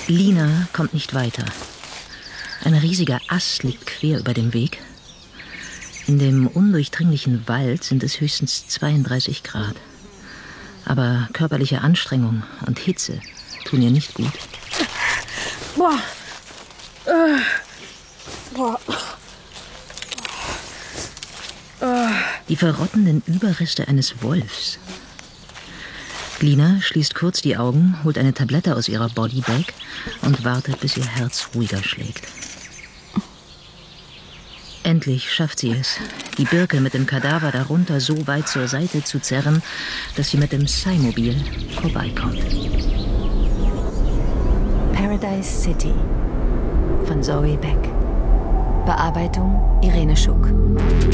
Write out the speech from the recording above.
Lina kommt nicht weiter. Ein riesiger Ast liegt quer über dem Weg. In dem undurchdringlichen Wald sind es höchstens 32 Grad. Aber körperliche Anstrengung und Hitze tun ihr nicht gut. Boah. Boah. Die verrottenden Überreste eines Wolfs. Lina schließt kurz die Augen, holt eine Tablette aus ihrer Bodybag und wartet, bis ihr Herz ruhiger schlägt. Endlich schafft sie es, die Birke mit dem Kadaver darunter so weit zur Seite zu zerren, dass sie mit dem Scymobil vorbeikommt. Paradise City von Zoe Beck. Bearbeitung Irene Schuck.